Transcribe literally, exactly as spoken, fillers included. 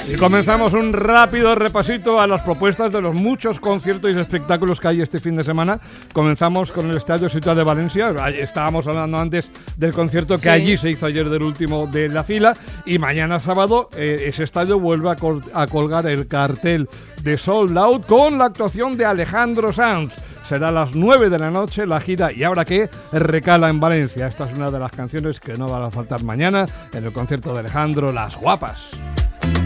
Y comenzamos un rápido repasito a las propuestas de los muchos conciertos y espectáculos que hay este fin de semana. Comenzamos con el Estadio Ciutat de Valencia. Estábamos hablando antes del concierto que sí. allí se hizo ayer del último de la fila. Y mañana sábado eh, ese estadio vuelve a, col- a colgar el cartel de Sold Out con la actuación de Alejandro Sanz. Será a las nueve de la noche la gira Y ahora qué recala en Valencia. Esta es una de las canciones que no van a faltar mañana en el concierto de Alejandro, Las Guapas.